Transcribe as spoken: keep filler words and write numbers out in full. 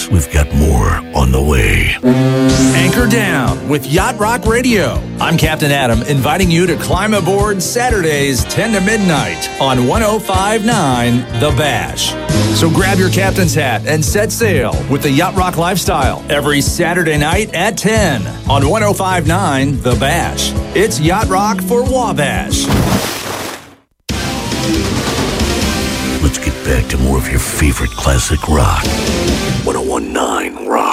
Plus, we've got more on the way. Anchor down with Yacht Rock Radio. I'm Captain Adam, inviting you to climb aboard Saturdays ten to midnight on one oh five point nine The Bash. So grab your captain's hat and set sail with the Yacht Rock lifestyle every Saturday night at ten on one oh five point nine The Bash. It's Yacht Rock for Wabash. Let's get back to more of your favorite classic rock. one oh one point nine Rock.